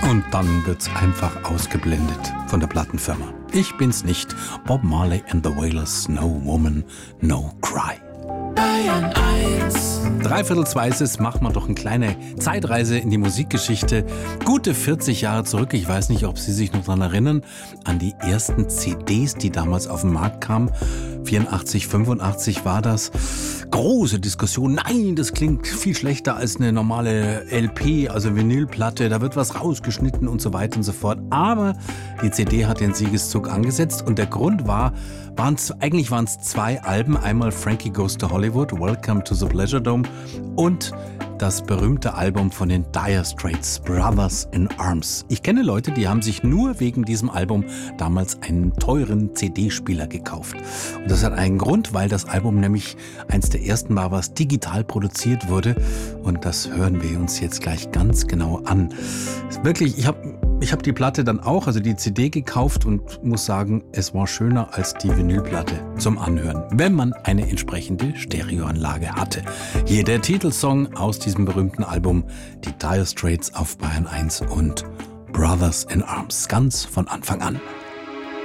Und dann wird's einfach ausgeblendet von der Plattenfirma. Ich bin's nicht, Bob Marley and the Wailers, No Woman, No Cry. Bayern 1. 3/4 ist es, machen wir doch eine kleine Zeitreise in die Musikgeschichte. Gute 40 Jahre zurück, ich weiß nicht, ob Sie sich noch daran erinnern, an die ersten CDs, die damals auf den Markt kamen. 84, 85 war das. Große Diskussion, nein, das klingt viel schlechter als eine normale LP, also Vinylplatte, da wird was rausgeschnitten und so weiter und so fort. Aber die CD hat den Siegeszug angesetzt und der Grund eigentlich waren es 2 Alben, einmal Frankie Goes to Hollywood, Welcome to the Pleasure Dome und das berühmte Album von den Dire Straits, Brothers in Arms. Ich kenne Leute, die haben sich nur wegen diesem Album damals einen teuren CD-Spieler gekauft. Und das hat einen Grund, weil das Album nämlich eins der ersten war, was digital produziert wurde. Und das hören wir uns jetzt gleich ganz genau an. Wirklich, ich hab die Platte dann auch, also die CD gekauft und muss sagen, es war schöner als die Vinylplatte zum Anhören, wenn man eine entsprechende Stereoanlage hatte. Hier der Titelsong aus diesem berühmten Album, die Dire Straits auf Bayern 1 und Brothers in Arms, ganz von Anfang an.